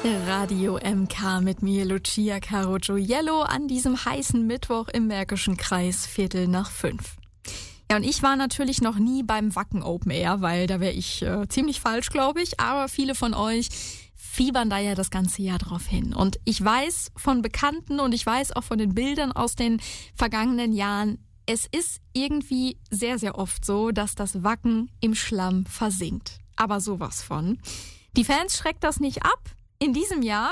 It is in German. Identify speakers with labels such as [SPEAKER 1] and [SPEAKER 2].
[SPEAKER 1] Radio MK mit mir, Lucia Carogioiello, an diesem heißen Mittwoch im Märkischen Kreis, 4:45. Ja, und ich war natürlich noch nie beim Wacken Open Air, weil da wäre ich ziemlich falsch, glaube ich. Aber viele von euch fiebern da ja das ganze Jahr drauf hin. Und ich weiß von Bekannten und ich weiß auch von den Bildern aus den vergangenen Jahren, es ist irgendwie sehr, sehr oft so, dass das Wacken im Schlamm versinkt. Aber sowas von. Die Fans schreckt das nicht ab. In diesem Jahr